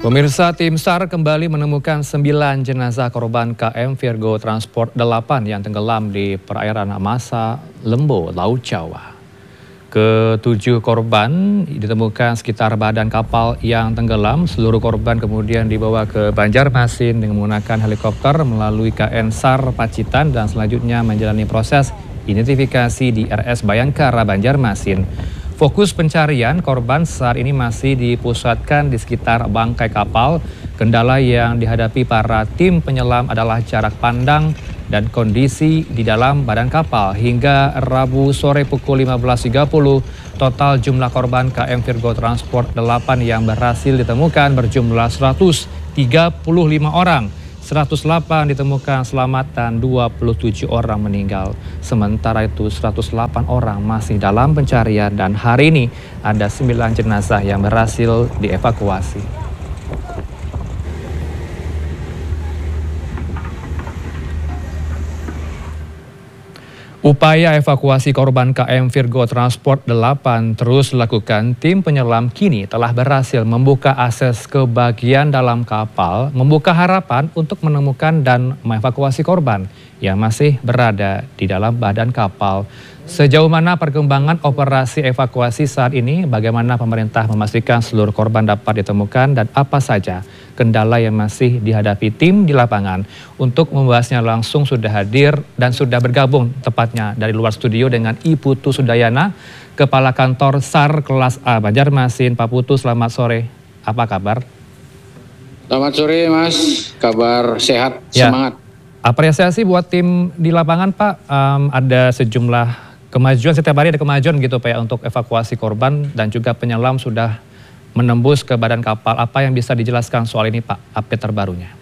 Pemirsa, tim SAR kembali menemukan 9 jenazah korban KM Virgo Transport 8 yang tenggelam di perairan Amasa, Lembo, Laut Jawa. Ketujuh korban ditemukan sekitar badan kapal yang tenggelam. Seluruh korban kemudian dibawa ke Banjarmasin dengan menggunakan helikopter melalui KN SAR Pacitan dan selanjutnya menjalani proses identifikasi di RS Bayangkara, Banjarmasin. Fokus pencarian korban saat ini masih dipusatkan di sekitar bangkai kapal. Kendala yang dihadapi para tim penyelam adalah jarak pandang dan kondisi di dalam badan kapal. Hingga Rabu sore pukul 15.30, total jumlah korban KM Virgo Transport 8 yang berhasil ditemukan berjumlah 135 orang. 108 ditemukan selamat dan 27 orang meninggal. Sementara itu 108 orang masih dalam pencarian dan hari ini ada 9 jenazah yang berhasil dievakuasi. Upaya evakuasi korban KM Virgo Transport 8 terus dilakukan. Tim penyelam kini telah berhasil membuka akses ke bagian dalam kapal, membuka harapan untuk menemukan dan mengevakuasi korban yang masih berada di dalam badan kapal. Sejauh mana perkembangan operasi evakuasi saat ini, bagaimana pemerintah memastikan seluruh korban dapat ditemukan dan apa saja kendala yang masih dihadapi tim di lapangan. Untuk membahasnya langsung sudah hadir dan sudah bergabung tepatnya dari luar studio dengan I Putu Sudayana, Kepala Kantor SAR Kelas A Banjarmasin. Pak Putu, selamat sore. Apa kabar? Selamat sore Mas, kabar sehat, semangat. Apresiasi buat tim di lapangan Pak, ada sejumlah kemajuan, setiap hari ada kemajuan gitu Pak ya, untuk evakuasi korban dan juga penyelam sudah menembus ke badan kapal. Apa yang bisa dijelaskan soal ini Pak, update terbarunya?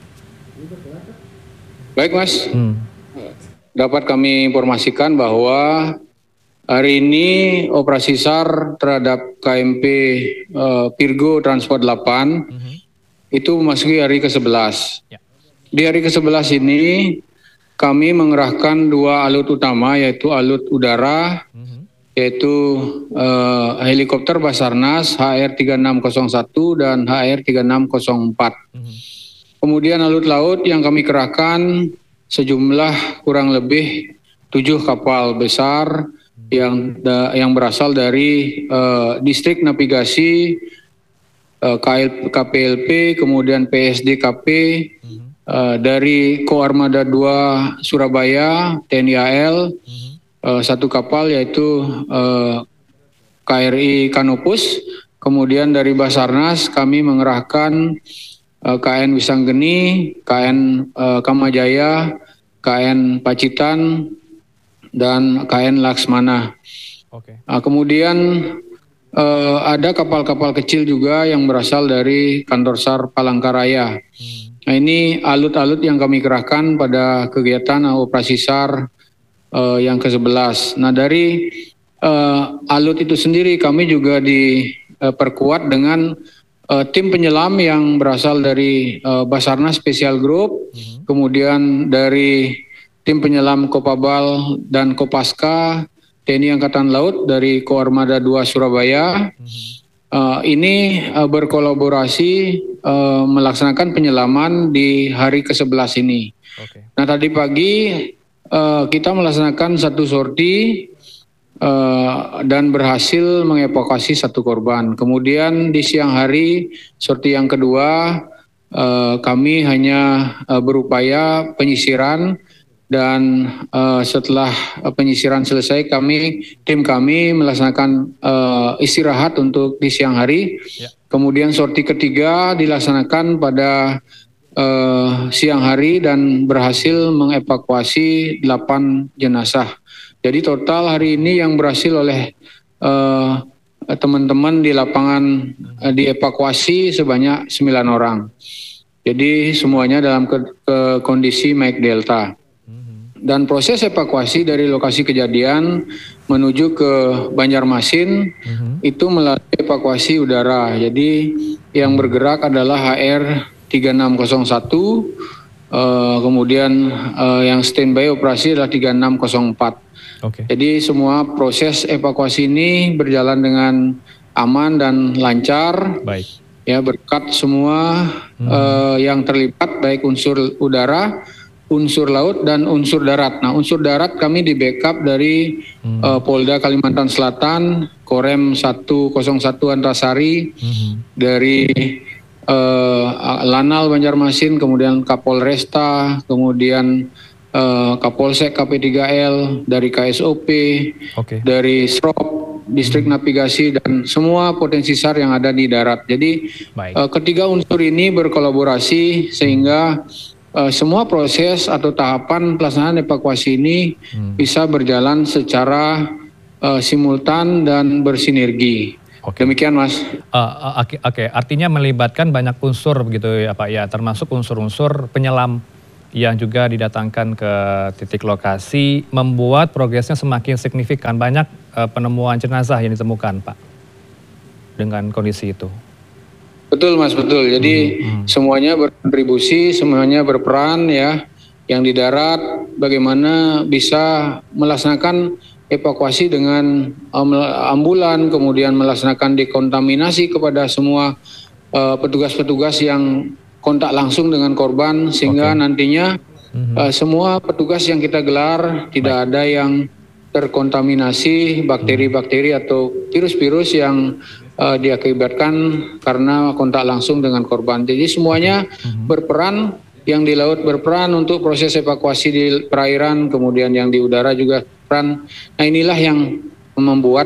Baik Mas, dapat kami informasikan bahwa hari ini operasi SAR terhadap KMP Virgo Transport 8 itu memasuki hari ke-11. Di hari ke-11 ini kami mengerahkan 2 alut utama, yaitu alut udara, yaitu helikopter Basarnas HR3601 dan HR3604. Kemudian alut laut yang kami kerahkan sejumlah kurang lebih 7 kapal besar yang berasal dari distrik navigasi KPLP, kemudian PSDKP, dari Koarmada 2 Surabaya, TNI AL, 1 kapal yaitu KRI Kanopus. Kemudian dari Basarnas kami mengerahkan KN Wisanggeni, KN Kamajaya, KN Pacitan, dan KN Laksmana. Kemudian ada kapal-kapal kecil juga yang berasal dari kantor SAR Palangkaraya. Nah, ini alut-alut yang kami kerahkan pada kegiatan operasi SAR yang ke-11. Nah, dari alut itu sendiri kami juga diperkuat dengan tim penyelam yang berasal dari Basarnas Special Group, kemudian dari tim penyelam Kopabal dan Kopaska TNI Angkatan Laut dari Koarmada 2 Surabaya. Ini berkolaborasi melaksanakan penyelaman di hari ke-11 ini. Nah, tadi pagi kita melaksanakan 1 sorti dan berhasil mengevakuasi 1 korban. Kemudian di siang hari sorti yang kedua kami hanya berupaya penyisiran. Dan setelah penyisiran selesai, tim kami melaksanakan istirahat untuk di siang hari. Kemudian sorti ketiga dilaksanakan pada siang hari dan berhasil mengevakuasi 8 jenazah. Jadi total hari ini yang berhasil oleh teman-teman di lapangan dievakuasi sebanyak 9 orang. Jadi semuanya dalam kondisi Mike Delta. Dan proses evakuasi dari lokasi kejadian menuju ke Banjarmasin itu melalui evakuasi udara. Jadi yang bergerak adalah HR3601, kemudian yang standby operasi adalah 3604. Jadi semua proses evakuasi ini berjalan dengan aman dan lancar. ya berkat semua yang terlibat baik unsur udara, unsur laut dan unsur darat. Nah, unsur darat kami di backup dari Polda Kalimantan Selatan, Korem 101 Antasari, dari Lanal Banjarmasin, kemudian Kapolresta, kemudian Kapolsek KP3L, dari KSOP, dari SROP, Distrik Navigasi, dan semua potensi SAR yang ada di darat. Jadi ketiga unsur ini berkolaborasi sehingga semua proses atau tahapan pelaksanaan evakuasi ini bisa berjalan secara simultan dan bersinergi. Demikian, Mas. Oke, artinya melibatkan banyak unsur begitu ya Pak ya, termasuk unsur-unsur penyelam yang juga didatangkan ke titik lokasi, membuat progresnya semakin signifikan. Banyak penemuan jenazah yang ditemukan, Pak, dengan kondisi itu. Betul, Mas, betul. Jadi semuanya berkontribusi, semuanya berperan ya. Yang di darat bagaimana bisa melaksanakan evakuasi dengan ambulan, kemudian melaksanakan dekontaminasi kepada semua petugas-petugas yang kontak langsung dengan korban, sehingga nantinya semua petugas yang kita gelar tidak ada yang terkontaminasi bakteri-bakteri atau virus-virus yang diakibatkan karena kontak langsung dengan korban. Jadi semuanya berperan, yang di laut berperan untuk proses evakuasi di perairan, kemudian yang di udara juga berperan. Nah, inilah yang membuat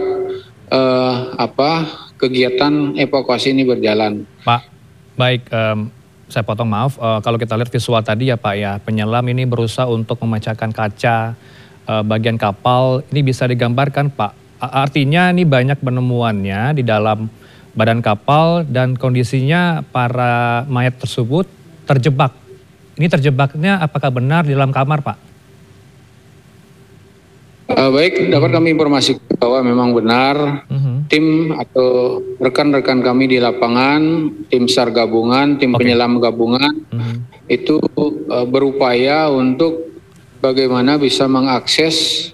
kegiatan evakuasi ini berjalan. Pak, baik. Saya potong, maaf, kalau kita lihat visual tadi ya Pak ya, penyelam ini berusaha untuk memecahkan kaca bagian kapal. Ini bisa digambarkan Pak, artinya ini banyak penemuannya di dalam badan kapal dan kondisinya para mayat tersebut terjebak. Ini terjebaknya apakah benar di dalam kamar Pak? Baik, dapat kami informasikan bahwa memang benar tim atau rekan-rekan kami di lapangan, tim SAR gabungan, tim penyelam gabungan itu berupaya untuk bagaimana bisa mengakses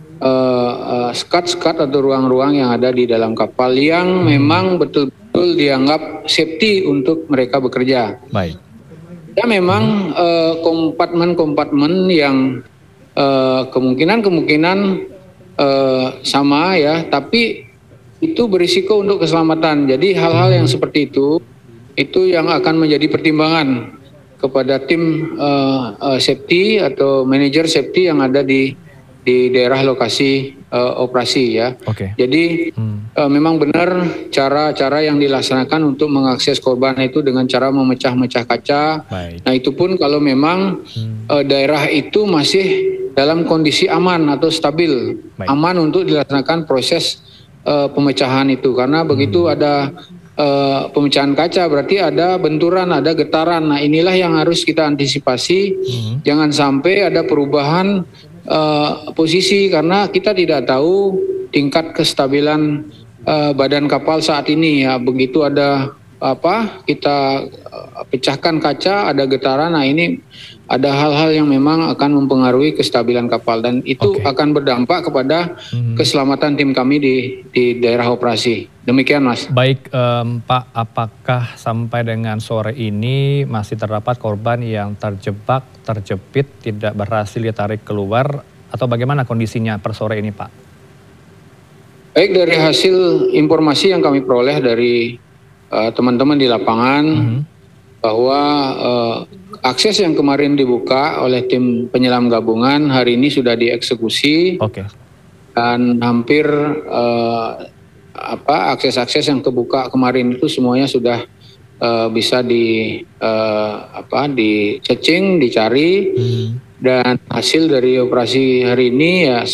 skat-skat atau ruang-ruang yang ada di dalam kapal yang memang betul-betul dianggap safety untuk mereka bekerja. Baik. Ya memang kompartemen-kompartemen yang kemungkinan sama ya, tapi itu berisiko untuk keselamatan. Jadi hal-hal yang seperti itu yang akan menjadi pertimbangan kepada tim safety atau manajer safety yang ada di daerah lokasi operasi ya. Jadi memang benar cara-cara yang dilaksanakan untuk mengakses korban itu dengan cara memecah-mecah kaca. Nah, itu pun kalau memang daerah itu masih dalam kondisi aman atau stabil, aman untuk dilaksanakan proses pemecahan itu. Karena begitu ada pemecahan kaca berarti ada benturan, ada getaran. Nah, inilah yang harus kita antisipasi. Jangan sampai ada perubahan posisi, karena kita tidak tahu tingkat kestabilan badan kapal saat ini ya. Begitu ada kita pecahkan kaca, ada getaran. Nah, ini ada hal-hal yang memang akan mempengaruhi kestabilan kapal dan itu akan berdampak kepada keselamatan tim kami di daerah operasi. Demikian, Mas. Baik, Pak, apakah sampai dengan sore ini masih terdapat korban yang terjepit, tidak berhasil ditarik keluar, atau bagaimana kondisinya per sore ini, Pak? Baik, dari hasil informasi yang kami peroleh dari teman-teman di lapangan, bahwa akses yang kemarin dibuka oleh tim penyelam gabungan hari ini sudah dieksekusi. Dan hampir akses-akses yang kebuka kemarin itu semuanya sudah bisa di-caching, dicari, dan hasil dari operasi hari ini ya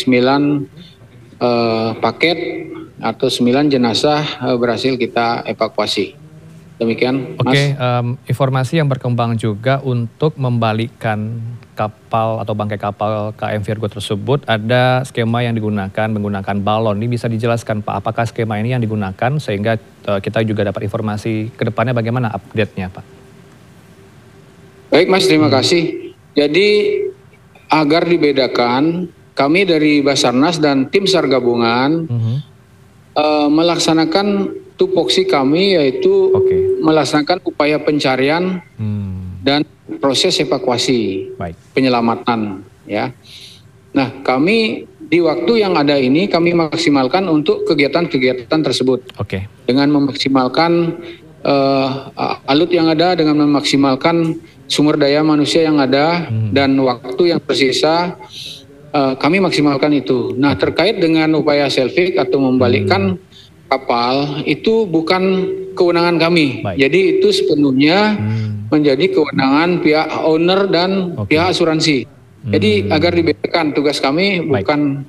9 paket atau 9 jenazah berhasil kita evakuasi. Demikian, Mas. Informasi yang berkembang juga untuk membalikkan kapal atau bangkai kapal KM Virgo tersebut, ada skema yang digunakan menggunakan balon. Ini bisa dijelaskan Pak, apakah skema ini yang digunakan sehingga kita juga dapat informasi ke depannya bagaimana update-nya Pak? Baik, Mas, terima kasih. Jadi agar dibedakan, kami dari Basarnas dan tim SAR gabungan melaksanakan tupoksi kami yaitu Oke. melaksanakan upaya pencarian dan proses evakuasi, Baik. penyelamatan, ya. Nah, kami di waktu yang ada ini kami maksimalkan untuk kegiatan-kegiatan tersebut Oke. dengan memaksimalkan alut yang ada, dengan memaksimalkan sumber daya manusia yang ada dan waktu yang tersisa, kami maksimalkan itu. Nah, terkait dengan upaya selfie atau membalikkan kapal itu bukan kewenangan kami. Baik. Jadi itu sepenuhnya menjadi kewenangan pihak owner dan pihak asuransi. Jadi agar dibedakan, tugas kami bukan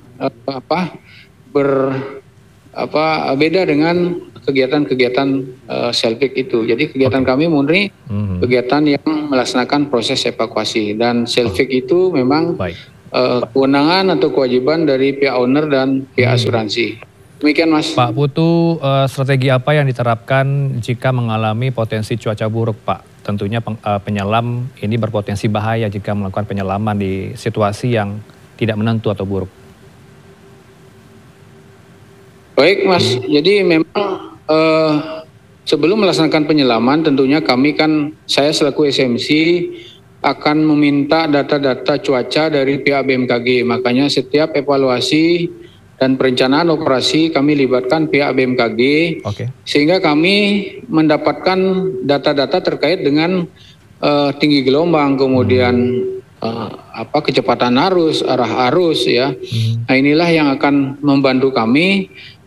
beda dengan kegiatan-kegiatan selfie itu. Jadi kegiatan kami murni kegiatan yang melaksanakan proses evakuasi, dan selfie itu memang kewenangan atau kewajiban dari pihak owner dan pihak asuransi. Demikian, Mas. Pak Putu, strategi apa yang diterapkan jika mengalami potensi cuaca buruk, Pak? Tentunya penyelam ini berpotensi bahaya jika melakukan penyelaman di situasi yang tidak menentu atau buruk. Baik, Mas. Jadi memang sebelum melaksanakan penyelaman, tentunya kami saya selaku SMC akan meminta data-data cuaca dari pihak BMKG. Makanya setiap evaluasi dan perencanaan operasi kami libatkan pihak BMKG, sehingga kami mendapatkan data-data terkait dengan tinggi gelombang, kemudian kecepatan arus, arah arus, ya. Nah, inilah yang akan membantu kami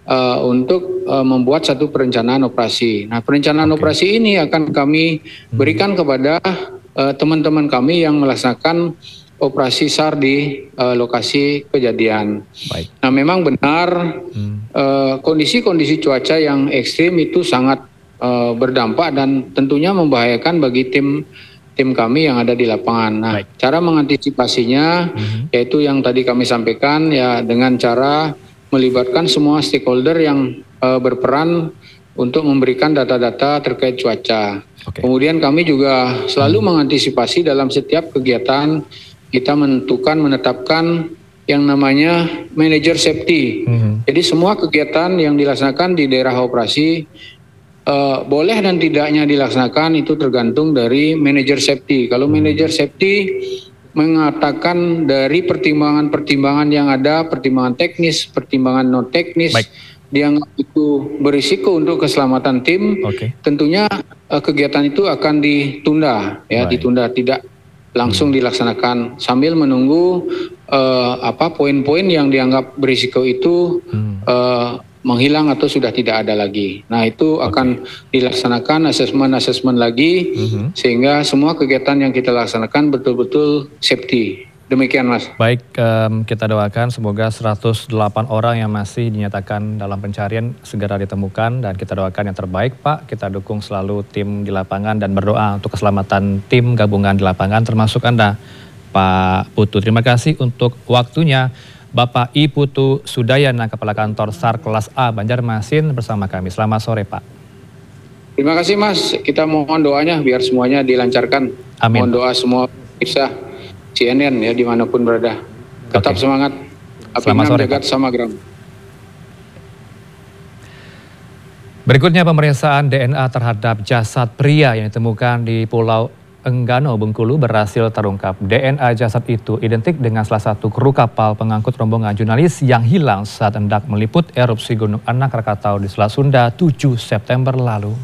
untuk membuat satu perencanaan operasi. Nah, perencanaan operasi ini akan kami berikan kepada teman-teman kami yang melaksanakan operasi SAR di lokasi kejadian. Baik. Nah, memang benar kondisi-kondisi cuaca yang ekstrim itu sangat berdampak dan tentunya membahayakan bagi tim kami yang ada di lapangan. Nah, cara mengantisipasinya yaitu yang tadi kami sampaikan, ya, dengan cara melibatkan semua stakeholder yang berperan untuk memberikan data-data terkait cuaca. Kemudian kami juga selalu mengantisipasi dalam setiap kegiatan. Kita menetapkan yang namanya manajer safety. Jadi semua kegiatan yang dilaksanakan di daerah operasi boleh dan tidaknya dilaksanakan itu tergantung dari manajer safety. Kalau manajer safety mengatakan dari pertimbangan-pertimbangan yang ada, pertimbangan teknis, pertimbangan non teknis, dianggap itu berisiko untuk keselamatan tim, tentunya kegiatan itu akan ditunda, ya, ditunda, tidak langsung dilaksanakan sambil menunggu poin-poin yang dianggap berisiko itu menghilang atau sudah tidak ada lagi. Nah, itu akan dilaksanakan asesmen lagi sehingga semua kegiatan yang kita laksanakan betul-betul safety. Demikian, Mas. Baik, kita doakan semoga 108 orang yang masih dinyatakan dalam pencarian segera ditemukan, dan kita doakan yang terbaik, Pak. Kita dukung selalu tim di lapangan dan berdoa untuk keselamatan tim gabungan di lapangan, termasuk Anda, Pak Putu. Terima kasih untuk waktunya, Bapak I Putu Sudayana, Kepala Kantor SAR Kelas A Banjarmasin bersama kami. Selamat sore, Pak. Terima kasih, Mas. Kita mohon doanya biar semuanya dilancarkan. Amin. Mohon doa semua bisa CNN, ya, dimanapun berada. Tetap semangat. Selamat sore, Jagat Samagram. Berikutnya, pemeriksaan DNA terhadap jasad pria yang ditemukan di Pulau Enggano, Bengkulu berhasil terungkap. DNA jasad itu identik dengan salah satu kru kapal pengangkut rombongan jurnalis yang hilang saat hendak meliput erupsi Gunung Anak Rakatau di Selat Sunda 7 September lalu.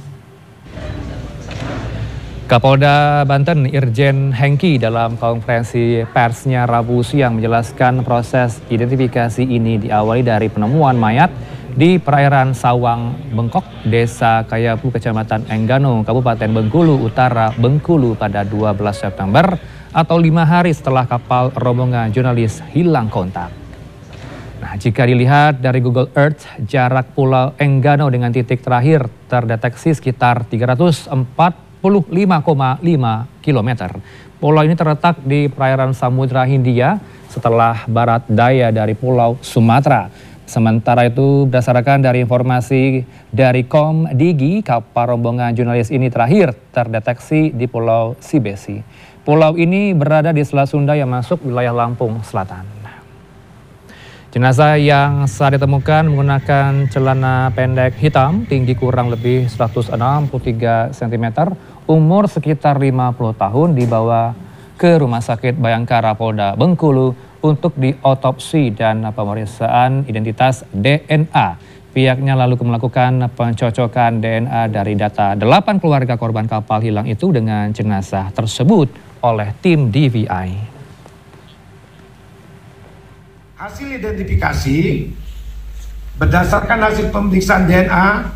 Kapolda Banten Irjen Hengki dalam konferensi persnya Rabu siang menjelaskan proses identifikasi ini diawali dari penemuan mayat di perairan Sawang Bengkok, Desa Kayapu, Kecamatan Enggano, Kabupaten Bengkulu Utara, Bengkulu pada 12 September atau 5 hari setelah kapal rombongan jurnalis hilang kontak. Nah, jika dilihat dari Google Earth, jarak Pulau Enggano dengan titik terakhir terdeteksi sekitar 345,5 km. Pulau ini terletak di perairan Samudra Hindia setelah barat daya dari Pulau Sumatera. Sementara itu, berdasarkan dari informasi dari Komdigi, kapal rombongan jurnalis ini terakhir terdeteksi di Pulau Sibesi. Pulau ini berada di Selat Sunda yang masuk wilayah Lampung Selatan. Jenazah yang saat ditemukan menggunakan celana pendek hitam, tinggi kurang lebih 163 cm, umur sekitar 50 tahun, dibawa ke Rumah Sakit Bayangkara Polda Bengkulu untuk diotopsi dan pemeriksaan identitas DNA. Pihaknya lalu melakukan pencocokan DNA dari data 8 keluarga korban kapal hilang itu dengan jenazah tersebut oleh tim DVI. Hasil identifikasi berdasarkan hasil pemeriksaan DNA,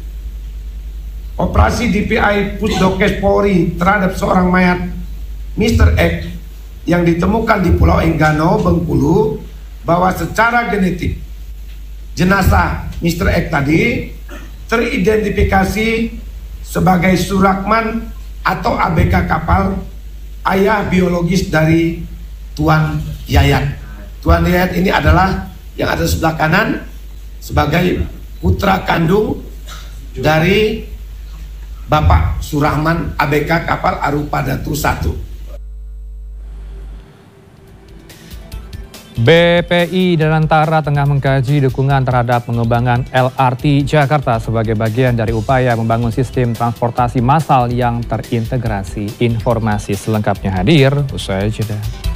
operasi DPI Pusdokes Polri terhadap seorang mayat Mr. X yang ditemukan di Pulau Enggano, Bengkulu, bahwa secara genetik jenazah Mr. X tadi teridentifikasi sebagai Surakman atau ABK kapal, ayah biologis dari Tuan Yayat. Tuan Yayat ini adalah yang ada sebelah kanan sebagai putra kandung dari Bapak Surahman ABK kapal Arupadatu 1. BPI dan Antara tengah mengkaji dukungan terhadap pengembangan LRT Jakarta sebagai bagian dari upaya membangun sistem transportasi massal yang terintegrasi. Informasi selengkapnya hadir usai jeda.